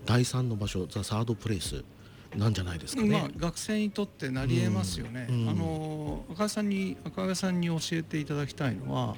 第三の場所、ザ・サードプレイスなんじゃないですかね。 学生にとってなり得ますよね。赤井さんに教えていただきたいのは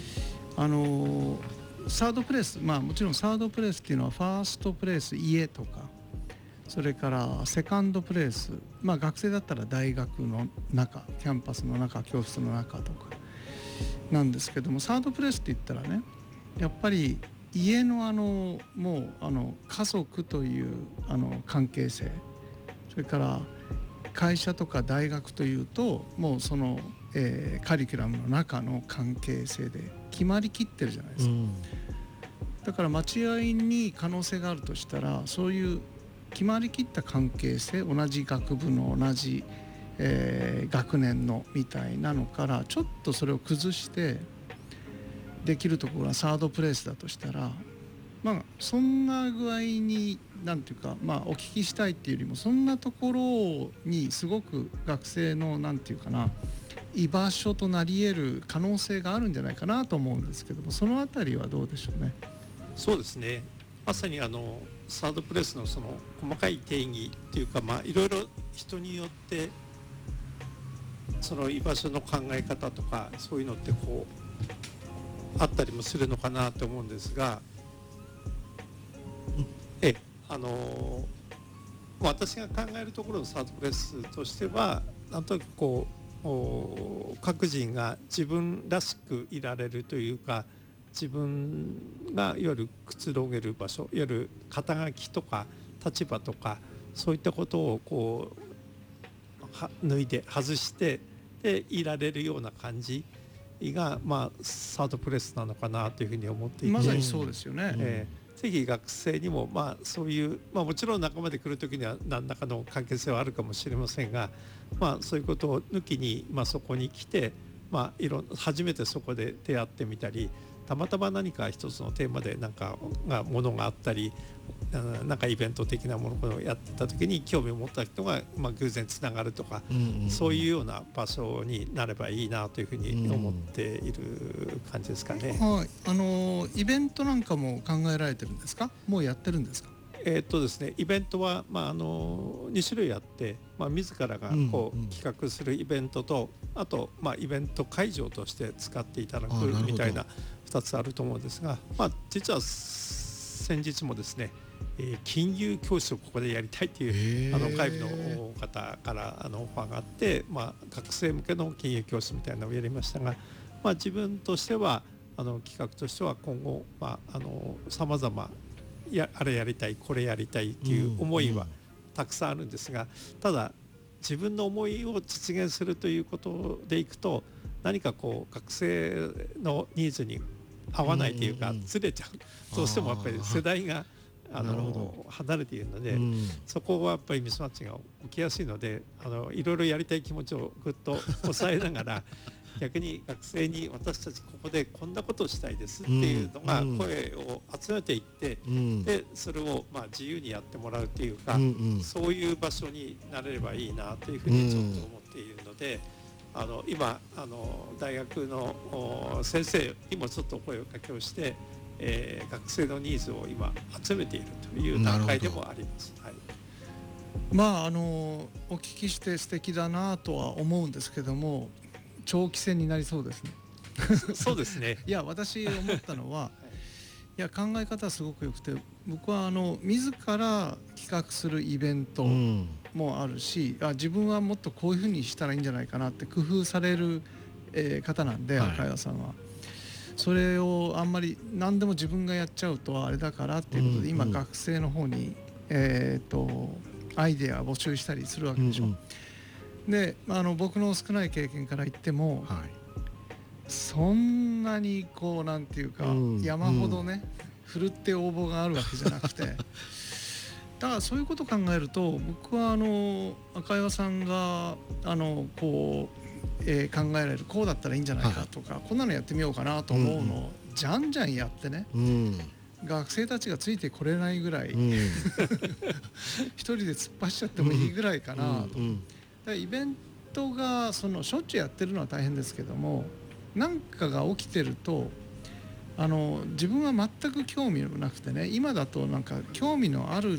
サードプレイス、もちろんサードプレイスっていうのはファーストプレイス、家とか、それからセカンドプレイス、学生だったら大学の中、キャンパスの中、教室の中とかなんですけども、サードプレイスって言ったらね、やっぱり家のもう家族という関係性、それから会社とか大学というともうその、カリキュラムの中の関係性で決まりきってるじゃないですか。だから間違いに可能性があるとしたら、そういう決まりきった関係性、同じ学部の同じ、学年のみたいなのからちょっとそれを崩してできるところがサードプレイスだとしたら、そんな具合になんていうか、お聞きしたいっていうよりも、そんなところにすごく学生のなんていうかな、居場所となり得る可能性があるんじゃないかなと思うんですけども、そのあたりはどうでしょうね。 そうですね、まさにサードプレイスのその細かい定義っていうか、いろいろ人によってその居場所の考え方とかそういうのってこうあったりもするのかなと思うんですが、私が考えるところのサードプレイスとしては、なんとなくこう各人が自分らしくいられるというか、自分がいわゆるくつろげる場所、いわゆる肩書きとか立場とかそういったことをこう脱いで外してでいられるような感じが、サードプレイスなのかなというふうに思っていて、 まさにそうですよね。 ぜひ学生にも、そういう、もちろん仲間で来る時には何らかの関係性はあるかもしれませんが、そういうことを抜きに、そこに来て、初めてそこで出会ってみたり、たまたま何か一つのテーマでものがあったり、なんかイベント的なものをやった時に興味を持った人が、偶然つながるとか、そういうような場所になればいいなというふうに思っている感じですかね。 イベントなんかも考えられてるんですか？もうやってるんですか？ ですね、イベントは、2種類あって、自らがこう企画するイベントと、あと、イベント会場として使っていただくみたいな2つあると思うんですが、実は先日もですね、金融教室をここでやりたいという外部の方からオファーがあって、学生向けの金融教室みたいなのをやりましたが、自分としては企画としては今後さまざまあれやりたいこれやりたいっていう思いはたくさんあるんですが、ただ自分の思いを実現するということでいくと、何かこう学生のニーズに合わないというかずれちゃう、どうしてもやっぱり世代が離れているので、そこはやっぱりミスマッチが起きやすいので、いろいろやりたい気持ちをぐっと抑えながら逆に学生に私たちここでこんなことをしたいですっていうのが声を集めていって、でそれを自由にやってもらうっていうか、そういう場所になれればいいなというふうにちょっと思っているので、今大学の先生にもちょっと声をかけをして、学生のニーズを今集めているという段階でもあります。 お聞きして素敵だなとは思うんですけども、長期戦になりそうですね。 そうですね。 いや、私思ったのは、いや、考え方はすごく良くて、僕は自ら企画するイベントもあるし、自分はもっとこういうふうにしたらいいんじゃないかなって工夫される、方なんで、赤岩さんはそれをあんまり何でも自分がやっちゃうとあれだからっていうことで、今学生の方にアイデアを募集したりするわけでしょ。で、僕の少ない経験から言っても、そんなにこうなんていうか、山ほどね、ふるって応募があるわけじゃなくてだからそういうことを考えると、僕は赤岩さんがこう、考えられるこうだったらいいんじゃないかとか、こんなのやってみようかなと思うのをじゃんじゃんやってね、学生たちがついてこれないぐらい一人で突っ走っちゃってもいいぐらいかなと。イベントがしょっちゅうやってるのは大変ですけども、何かが起きてると自分は全く興味なくてね、今だとなんか興味のある